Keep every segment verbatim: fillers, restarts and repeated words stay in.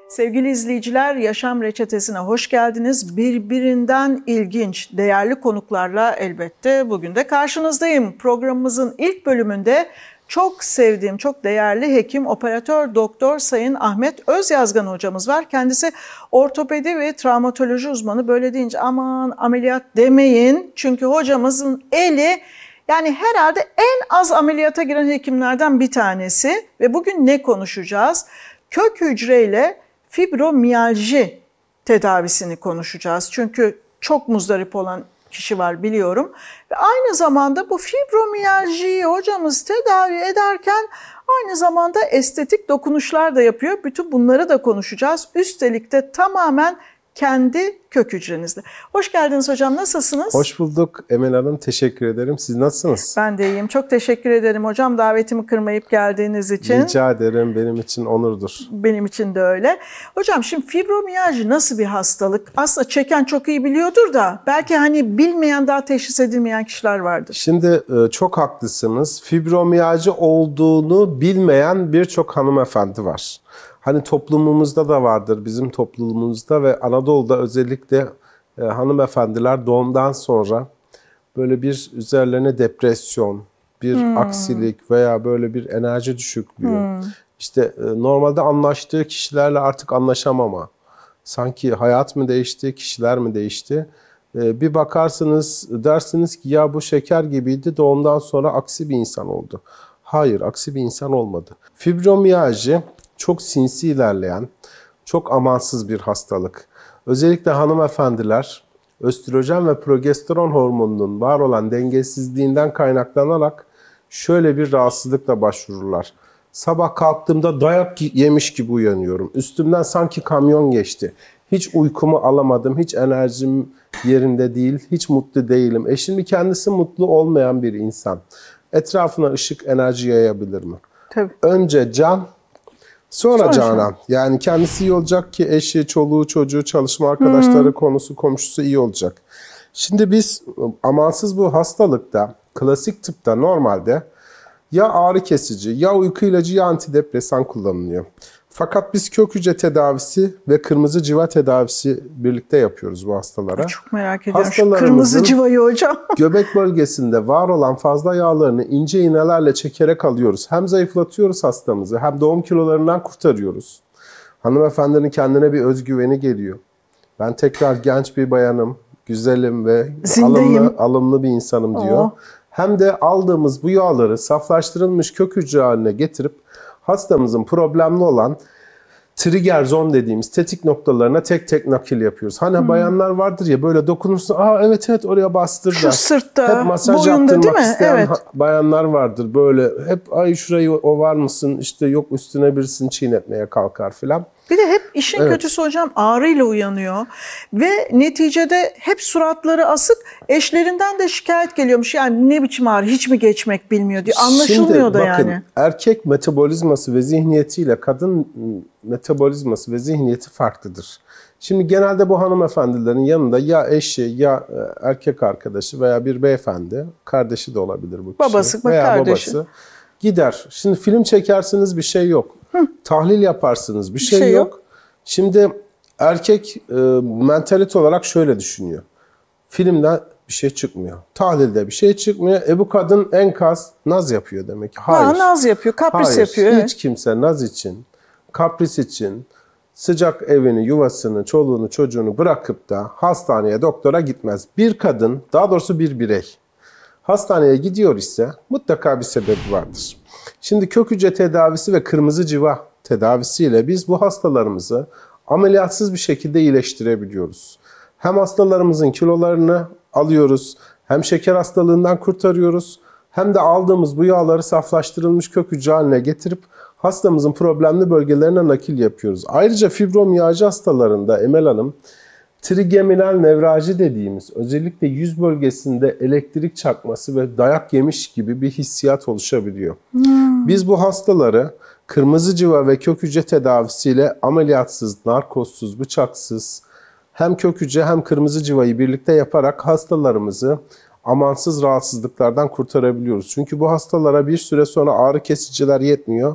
Sevgili izleyiciler, Yaşam Reçetesi'ne hoş geldiniz. Birbirinden ilginç, değerli konuklarla elbette bugün de karşınızdayım. Programımızın ilk bölümünde çok sevdiğim, çok değerli hekim, operatör doktor Sayın Ahmet Özyazgan hocamız var. Kendisi ortopedi ve travmatoloji uzmanı. Böyle deyince aman ameliyat demeyin. Çünkü hocamızın eli yani herhalde en az ameliyata giren hekimlerden bir tanesi. Ve bugün ne konuşacağız? Kök hücreyle fibromiyalji tedavisini konuşacağız. Çünkü çok muzdarip olan kişi var biliyorum. Ve aynı zamanda bu fibromiyaljiyi hocamız tedavi ederken aynı zamanda estetik dokunuşlar da yapıyor. Bütün bunları da konuşacağız. Üstelik de tamamen kendi kök hücrenizde. Hoş geldiniz hocam. Nasılsınız? Hoş bulduk Emel Hanım. Teşekkür ederim. Siz nasılsınız? Ben de iyiyim. Çok teşekkür ederim hocam davetimi kırmayıp geldiğiniz için. Rica ederim. Benim için onurdur. Benim için de öyle. Hocam şimdi fibromiyalji nasıl bir hastalık? Aslında çeken çok iyi biliyordur da belki hani bilmeyen, daha teşhis edilmeyen kişiler vardır. Şimdi çok haklısınız. Fibromiyalji olduğunu bilmeyen birçok hanımefendi var. Hani toplumumuzda da vardır, bizim toplumumuzda ve Anadolu'da özellikle e, hanımefendiler doğumdan sonra böyle bir üzerlerine depresyon, bir hmm. aksilik veya böyle bir enerji düşüklüğü, hmm. işte e, normalde anlaştığı kişilerle artık anlaşamama, sanki hayat mı değişti, kişiler mi değişti? E, bir bakarsınız dersiniz ki ya bu şeker gibiydi, doğumdan sonra aksi bir insan oldu. Hayır, aksi bir insan olmadı. Fibromiyalji çok sinsi ilerleyen, çok amansız bir hastalık. Özellikle hanımefendiler östrojen ve progesteron hormonunun var olan dengesizliğinden kaynaklanarak şöyle bir rahatsızlıkla başvururlar. Sabah kalktığımda dayak yemiş gibi uyanıyorum. Üstümden sanki kamyon geçti. Hiç uykumu alamadım, hiç enerjim yerinde değil, hiç mutlu değilim. E şimdi kendisi mutlu olmayan bir insan etrafına ışık, enerji yayabilir mi? Tabii. Önce can, Sonra, Sonra Canan. Şey. Yani kendisi iyi olacak ki eşi, çoluğu, çocuğu, çalışma arkadaşları, hmm. konusu, komşusu iyi olacak. Şimdi biz amansız bu hastalıkta, klasik tıpta normalde ya ağrı kesici, ya uyku ilacı, ya antidepresan kullanılıyor. Fakat biz kök hücre tedavisi ve kırmızı civa tedavisi birlikte yapıyoruz bu hastalara. Çok merak ediyorum şu kırmızı civayı hocam. Göbek bölgesinde var olan fazla yağlarını ince iğnelerle çekerek alıyoruz. Hem zayıflatıyoruz hastamızı, hem doğum kilolarından kurtarıyoruz. Hanımefendinin kendine bir özgüveni geliyor. Ben tekrar genç bir bayanım, güzelim ve alımlı, alımlı bir insanım diyor. Oh. Hem de aldığımız bu yağları saflaştırılmış kök hücre haline getirip hastamızın problemli olan trigger zone dediğimiz tetik noktalarına tek tek nakil yapıyoruz. Hani hmm. bayanlar vardır ya böyle dokunursun, aa evet evet oraya bastır der. Şu sırtta, hep masaj boyunda değil mi? isteyen Evet. bayanlar vardır böyle hep ay şurayı ovar mısın, işte yok üstüne birisini çiğnetmeye kalkar filan. Bir de hep işin evet. kötüsü hocam ağrıyla uyanıyor ve neticede hep suratları asık, eşlerinden de şikayet geliyormuş. Yani ne biçim ağrı, hiç mi geçmek bilmiyor diye anlaşılmıyor Şimdi, da bakın, yani. Erkek metabolizması ve zihniyetiyle kadın metabolizması ve zihniyeti farklıdır. Şimdi genelde bu hanımefendilerin yanında ya eşi ya erkek arkadaşı veya bir beyefendi, kardeşi de olabilir bu kişi. Babası veya kardeşi. babası gider. Şimdi film çekersiniz bir şey yok. Hı. Tahlil yaparsınız bir şey, bir şey yok. yok. Şimdi erkek e, mentalite olarak şöyle düşünüyor. Filmden bir şey çıkmıyor. Tahlilde bir şey çıkmıyor. E bu kadın enkaz naz yapıyor demek ki. Hayır. Ha, naz yapıyor, kapris Hayır, yapıyor. Hiç evet. kimse naz için, kapris için sıcak evini, yuvasını, çoluğunu, çocuğunu bırakıp da hastaneye, doktora gitmez. Bir kadın, daha doğrusu bir birey hastaneye gidiyor ise mutlaka bir sebebi vardır. Şimdi kök hücre tedavisi ve kırmızı civa tedavisiyle biz bu hastalarımızı ameliyatsız bir şekilde iyileştirebiliyoruz. Hem hastalarımızın kilolarını alıyoruz, hem şeker hastalığından kurtarıyoruz, hem de aldığımız bu yağları saflaştırılmış kök hücre haline getirip hastamızın problemli bölgelerine nakil yapıyoruz. Ayrıca fibromiyalji hastalarında Emel Hanım, trigeminal nevralji dediğimiz özellikle yüz bölgesinde elektrik çakması ve dayak yemiş gibi bir hissiyat oluşabiliyor. Hmm. Biz bu hastaları kırmızı civa ve kök hücre tedavisiyle ameliyatsız, narkozsuz, bıçaksız hem kök hücre hem kırmızı civayı birlikte yaparak hastalarımızı amansız rahatsızlıklardan kurtarabiliyoruz. Çünkü bu hastalara bir süre sonra ağrı kesiciler yetmiyor.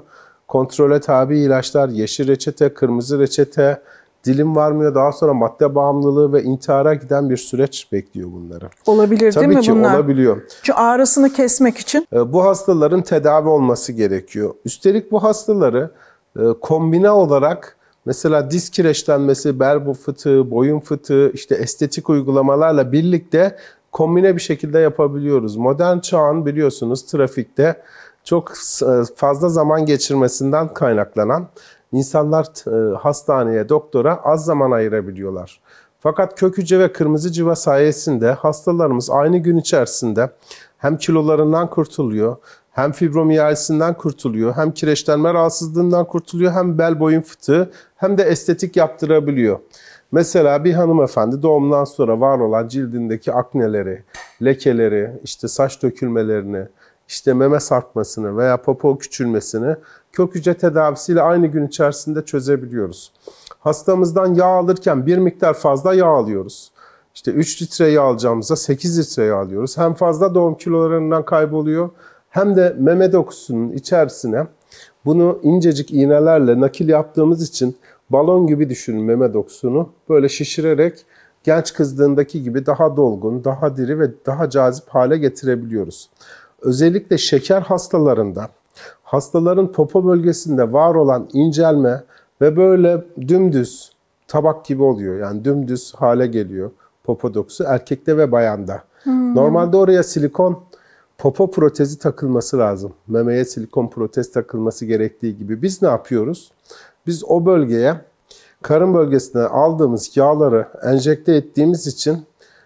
kontrole tabi ilaçlar, yeşil reçete, kırmızı reçete, dilim varmıyor. Daha sonra madde bağımlılığı ve intihara giden bir süreç bekliyor bunları. Olabilir Tabii değil mi ki bunlar? olabiliyor. Çünkü ağrısını kesmek için. Bu hastaların tedavi olması gerekiyor. Üstelik bu hastaları kombine olarak mesela diz kireçlenmesi, bel fıtığı, boyun fıtığı, işte estetik uygulamalarla birlikte kombine bir şekilde yapabiliyoruz. Modern çağın biliyorsunuz trafikte çok fazla zaman geçirmesinden kaynaklanan insanlar hastaneye, doktora az zaman ayırabiliyorlar. Fakat kök hücre ve kırmızı civa sayesinde hastalarımız aynı gün içerisinde hem kilolarından kurtuluyor, hem fibromiyalisinden kurtuluyor, hem kireçlenme rahatsızlığından kurtuluyor, hem bel boyun fıtığı, hem de estetik yaptırabiliyor. Mesela bir hanımefendi doğumdan sonra var olan cildindeki akneleri, lekeleri, işte saç dökülmelerini, işte meme sarkmasını veya popo küçülmesini kök hücre tedavisiyle aynı gün içerisinde çözebiliyoruz. Hastamızdan yağ alırken bir miktar fazla yağ alıyoruz. İşte üç litre yağ alacağımızda sekiz litre yağ alıyoruz. Hem fazla doğum kilolarından kayboluyor, hem de meme dokusunun içerisine bunu incecik iğnelerle nakil yaptığımız için balon gibi düşünün meme dokusunu. Böyle şişirerek genç kızlığındaki gibi daha dolgun, daha diri ve daha cazip hale getirebiliyoruz. Özellikle şeker hastalarında, hastaların popo bölgesinde var olan incelme ve böyle dümdüz tabak gibi oluyor. Yani dümdüz hale geliyor popo dokusu erkekte ve bayanda. Hmm. Normalde oraya silikon popo protezi takılması lazım. Memeye silikon protez takılması gerektiği gibi. Biz ne yapıyoruz? Biz o bölgeye, karın bölgesine aldığımız yağları enjekte ettiğimiz için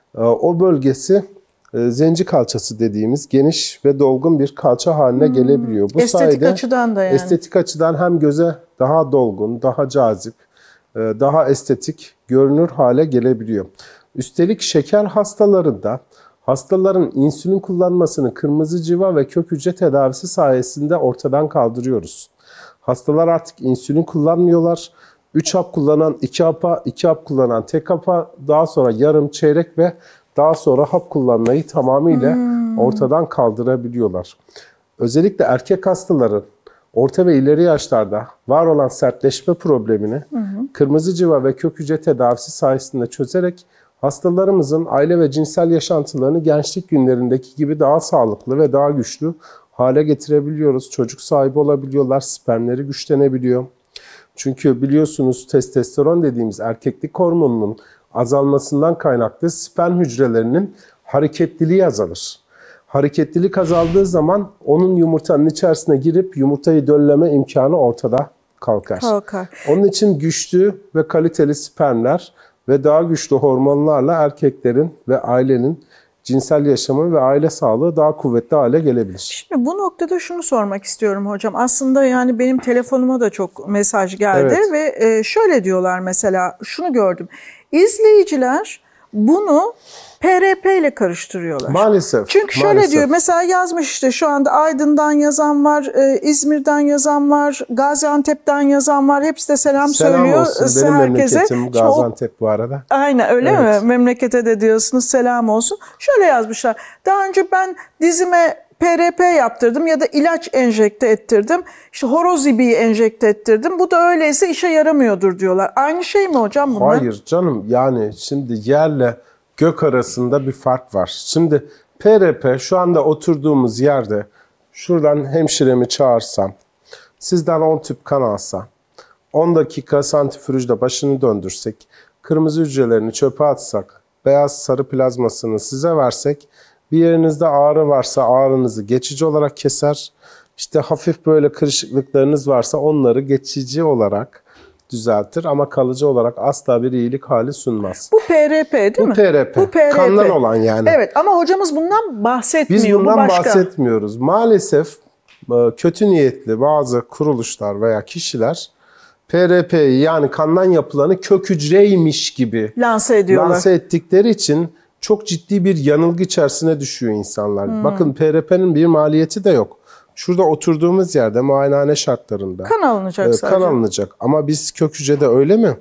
o bölgesi zenci kalçası dediğimiz geniş ve dolgun bir kalça haline hmm. gelebiliyor. Bu estetik sayede açıdan da yani. Estetik açıdan hem göze daha dolgun, daha cazip, daha estetik görünür hale gelebiliyor. Üstelik şeker hastalarında hastaların insülin kullanmasını kırmızı civa ve kök hücre tedavisi sayesinde ortadan kaldırıyoruz. Hastalar artık insülin kullanmıyorlar. üç hap kullanan iki hapa, iki hap kullanan tek hapa, daha sonra yarım, çeyrek ve daha sonra hap kullanmayı tamamıyla hmm. ortadan kaldırabiliyorlar. Özellikle erkek hastaların orta ve ileri yaşlarda var olan sertleşme problemini hı hı. kırmızı civa ve kök hücre tedavisi sayesinde çözerek hastalarımızın aile ve cinsel yaşantılarını gençlik günlerindeki gibi daha sağlıklı ve daha güçlü hale getirebiliyoruz. Çocuk sahibi olabiliyorlar, spermleri güçlenebiliyor. Çünkü biliyorsunuz testosteron dediğimiz erkeklik hormonunun azalmasından kaynaklı sperm hücrelerinin hareketliliği azalır. Hareketlilik azaldığı zaman onun yumurtanın içerisine girip yumurtayı dölleme imkanı ortada kalkar. Kalkar. Onun için güçlü ve kaliteli spermler ve daha güçlü hormonlarla erkeklerin ve ailenin cinsel yaşamı ve aile sağlığı daha kuvvetli hale gelebilir. Şimdi bu noktada şunu sormak istiyorum hocam. Aslında yani benim telefonuma da çok mesaj geldi evet. ve şöyle diyorlar mesela, şunu gördüm. İzleyiciler bunu P R P ile karıştırıyorlar. Maalesef. Çünkü şöyle maalesef. diyor mesela, yazmış işte şu anda Aydın'dan yazan var, İzmir'den yazan var, Gaziantep'ten yazan var. Hepsi de selam, selam söylüyor olsun. Benim herkese. memleketim Gaziantep o, bu arada. Aynen öyle evet. mi? Memlekete de diyorsunuz selam olsun. Şöyle yazmışlar. Daha önce ben dizime P R P yaptırdım ya da ilaç enjekte ettirdim. İşte horoz ibiği enjekte ettirdim. Bu da öyleyse işe yaramıyordur diyorlar. Aynı şey mi hocam bunlar? Hayır canım, yani şimdi yerle gök arasında bir fark var. Şimdi P R P şu anda oturduğumuz yerde şuradan hemşiremi çağırsam, sizden on tüp kan alsa, on dakika santrifüjle başını döndürsek, kırmızı hücrelerini çöpe atsak, beyaz sarı plazmasını size versek, bir yerinizde ağrı varsa ağrınızı geçici olarak keser, işte hafif böyle kırışıklıklarınız varsa onları geçici olarak düzeltir ama kalıcı olarak asla bir iyilik hali sunmaz. Bu P R P değil Bu mi? P R P. Bu P R P. Kandan olan yani. Evet ama hocamız bundan bahsetmiyor. Biz bundan Bu başka. bahsetmiyoruz. Maalesef kötü niyetli bazı kuruluşlar veya kişiler P R P'yi, yani kandan yapılanı kök hücreymiş gibi lanse ediyorlar. Lanse ettikleri için çok ciddi bir yanılgı içerisine düşüyor insanlar. Hmm. Bakın P R P'nin bir maliyeti de yok. Şurada oturduğumuz yerde muayenehane şartlarında kan alınacak e, sadece. Kan alınacak. Ama biz kök hücrede öyle mi?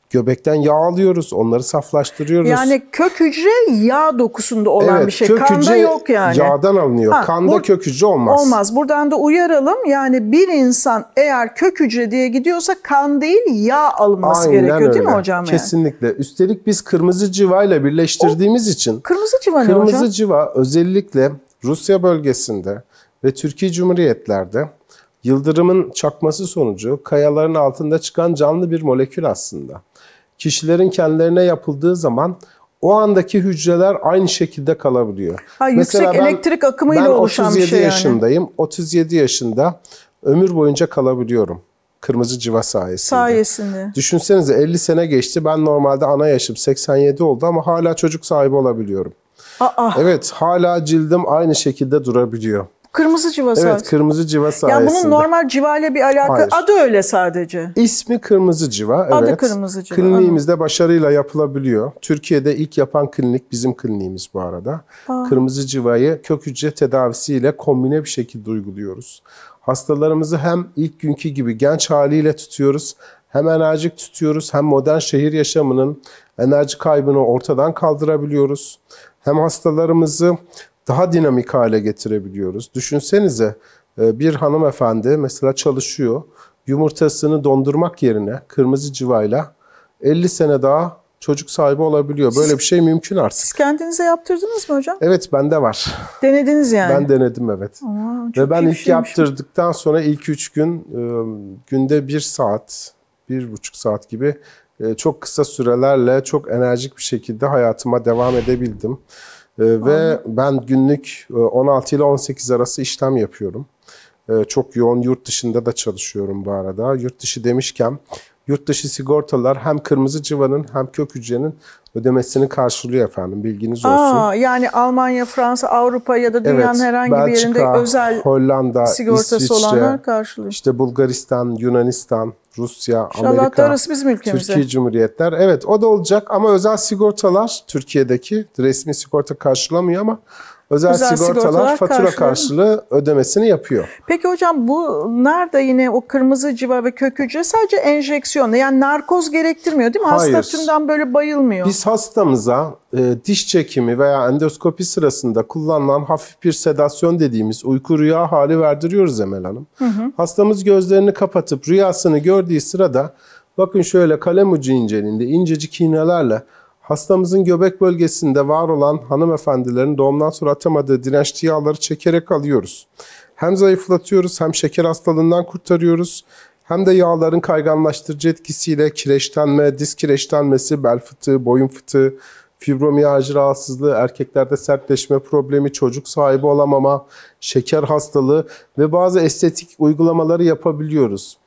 Göbekten yağ alıyoruz, onları saflaştırıyoruz. Yani kök hücre yağ dokusunda olan evet, bir şey. Kök Kanda hücre yok yani. yağdan alınıyor. Ha, Kanda bu, kök hücre olmaz. Olmaz. Buradan da uyaralım. Yani bir insan eğer kök hücre diye gidiyorsa kan değil yağ alınması Aynen gerekiyor öyle. değil mi hocam? Yani? Kesinlikle. Üstelik biz kırmızı cıvayla birleştirdiğimiz o, için. Kırmızı cıva ne kırmızı hocam? Kırmızı cıva özellikle Rusya bölgesinde ve Türkiye Cumhuriyetler'de yıldırımın çakması sonucu kayaların altında çıkan canlı bir molekül aslında. Kişilerin kendilerine yapıldığı zaman o andaki hücreler aynı şekilde kalabiliyor. Ha, yüksek Mesela ben, elektrik akımıyla oluşan bir şey yani. ben otuz yedi yaşındayım. otuz yedi yaşında ömür boyunca kalabiliyorum. Kırmızı cıva sayesinde. Sayesinde. Düşünsenize elli sene geçti. Ben normalde ana yaşım seksen yedi oldu ama hala çocuk sahibi olabiliyorum. Aa. Evet, hala cildim aynı şekilde durabiliyor. Kırmızı cıva sayesinde. Evet, kırmızı cıva sayesinde. Yani bunun normal cıva ile bir alakası. Hayır. Adı öyle sadece. İsmi kırmızı cıva. Evet. Adı kırmızı cıva. Kliniğimizde anladım. Başarıyla yapılabiliyor. Türkiye'de ilk yapan klinik bizim kliniğimiz bu arada. Aa. Kırmızı cıvayı kök hücre tedavisiyle kombine bir şekilde uyguluyoruz. Hastalarımızı hem ilk günkü gibi genç haliyle tutuyoruz, hem enerjik tutuyoruz, hem modern şehir yaşamının enerji kaybını ortadan kaldırabiliyoruz. Hem hastalarımızı daha dinamik hale getirebiliyoruz. Düşünsenize bir hanımefendi mesela çalışıyor, yumurtasını dondurmak yerine kırmızı cıvayla elli sene daha çocuk sahibi olabiliyor. Böyle siz, bir şey mümkün artık. Siz kendinize yaptırdınız mı hocam? Evet, bende var. Denediniz yani. Ben denedim, evet. Aa, ve ben ilk yaptırdıktan sonra ilk üç gün günde bir saat, bir buçuk saat gibi çok kısa sürelerle çok enerjik bir şekilde hayatıma devam edebildim. Ve ben günlük on altı ile on sekiz arası işlem yapıyorum. Çok yoğun yurt dışında da çalışıyorum bu arada. Yurt dışı demişken yurt dışı sigortalar hem kırmızı cıvanın hem kök hücrenin ödemesini karşılıyor efendim. Bilginiz olsun. Aa, yani Almanya, Fransa, Avrupa ya da dünyanın evet, herhangi Belçika, bir yerinde özel Hollanda, sigortası İsviçre, olanlar karşılıyor. İşte Bulgaristan, Yunanistan, Rusya, İnşallah Amerika, darısı bizim ülkemize. Türkiye Cumhuriyetler. Evet, o da olacak ama özel sigortalar Türkiye'deki resmi sigorta karşılamıyor ama özel, özel sigortalar, sigortalar fatura karşılığı ödemesini yapıyor. Peki hocam bunlar da yine o kırmızı cıva ve kök hücre sadece enjeksiyonla, yani narkoz gerektirmiyor değil mi? Hayır. Hasta tümden böyle bayılmıyor. Biz hastamıza e, diş çekimi veya endoskopi sırasında kullanılan hafif bir sedasyon dediğimiz uyku rüya hali verdiriyoruz Emel Hanım. Hı hı. Hastamız gözlerini kapatıp rüyasını gördüğü sırada bakın şöyle kalem ucu inceliğinde incecik iğnelerle hastamızın göbek bölgesinde var olan hanımefendilerin doğumdan sonra atamadığı dirençli yağları çekerek alıyoruz. Hem zayıflatıyoruz, hem şeker hastalığından kurtarıyoruz, hem de yağların kayganlaştırıcı etkisiyle kireçlenme, diz kireçlenmesi, bel fıtığı, boyun fıtığı, fibromiyalji rahatsızlığı, erkeklerde sertleşme problemi, çocuk sahibi olamama, şeker hastalığı ve bazı estetik uygulamaları yapabiliyoruz.